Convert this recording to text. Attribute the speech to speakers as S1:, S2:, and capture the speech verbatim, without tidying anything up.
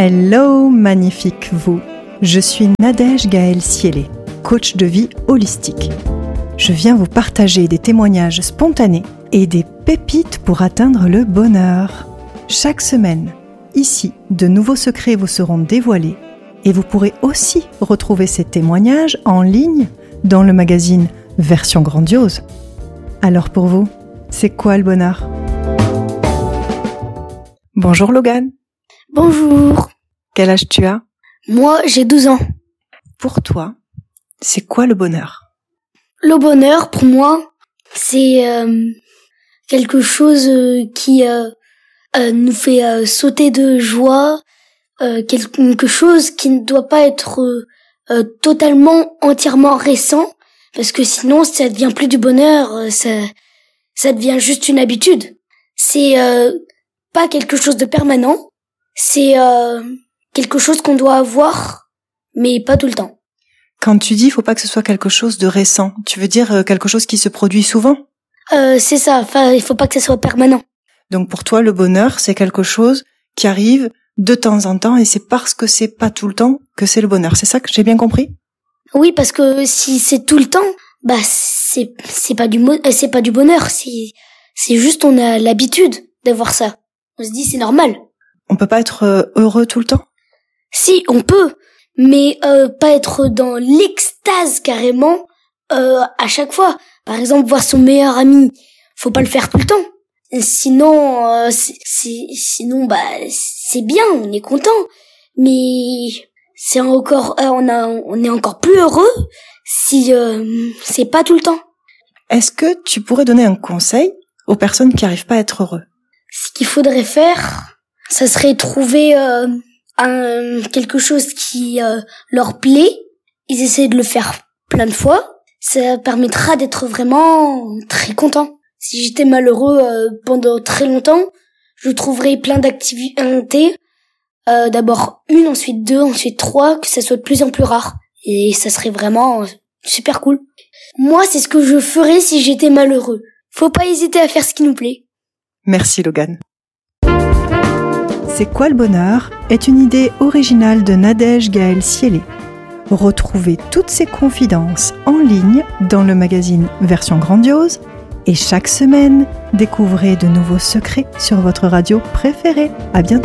S1: Hello, magnifique vous. Je suis Nadège Gaëlle Siélé, coach de vie holistique. Je viens vous partager des témoignages spontanés et des pépites pour atteindre le bonheur. Chaque semaine, ici, de nouveaux secrets vous seront dévoilés et vous pourrez aussi retrouver ces témoignages en ligne dans le magazine Version Grandiose. Alors pour vous, c'est quoi le bonheur ? Bonjour Logan.
S2: Bonjour.
S1: Quel âge tu as ?
S2: Moi, j'ai douze ans.
S1: Pour toi, c'est quoi le bonheur ?
S2: Le bonheur, pour moi, c'est euh, quelque chose euh, qui euh, euh, nous fait euh, sauter de joie, euh, quelque chose qui ne doit pas être euh, euh, totalement, entièrement récent, parce que sinon, ça devient plus du bonheur, euh, ça, ça devient juste une habitude. C'est euh, pas quelque chose de permanent, c'est euh, quelque chose qu'on doit avoir, mais pas tout le temps.
S1: Quand tu dis, il faut pas que ce soit quelque chose de récent, tu veux dire quelque chose qui se produit souvent ?
S2: Euh, c'est ça, enfin, il faut pas que ce soit permanent.
S1: Donc pour toi, le bonheur, c'est quelque chose qui arrive de temps en temps et c'est parce que c'est pas tout le temps que c'est le bonheur. C'est ça que j'ai bien compris ?
S2: Oui, parce que si c'est tout le temps, bah c'est c'est pas du mo- c'est pas du bonheur, c'est c'est juste on a l'habitude d'avoir ça. On se dit c'est normal.
S1: On peut pas être heureux tout le temps ?
S2: Si, on peut, mais euh, pas être dans l'extase carrément euh, à chaque fois. Par exemple, voir son meilleur ami, faut pas le faire tout le temps. Sinon, euh, c'est, c'est, sinon, bah, c'est bien, on est content. Mais c'est encore, euh, on a, on est encore plus heureux si euh, c'est pas tout le temps.
S1: Est-ce que tu pourrais donner un conseil aux personnes qui arrivent pas à être heureux ?
S2: Ce qu'il faudrait faire, ça serait trouver euh, un quelque chose qui euh, leur plaît. Ils essaient de le faire plein de fois. Ça permettra d'être vraiment très content. Si j'étais malheureux euh, pendant très longtemps, je trouverais plein d'activités. Euh, d'abord une, ensuite deux, ensuite trois, que ça soit de plus en plus rare. Et ça serait vraiment super cool. Moi, c'est ce que je ferais si j'étais malheureux. Faut pas hésiter à faire ce qui nous plaît.
S1: Merci Logan. C'est quoi le bonheur est une idée originale de Nadège Gaëlle Siélé. Retrouvez toutes ses confidences en ligne dans le magazine Version Grandiose et chaque semaine, découvrez de nouveaux secrets sur votre radio préférée. À bientôt.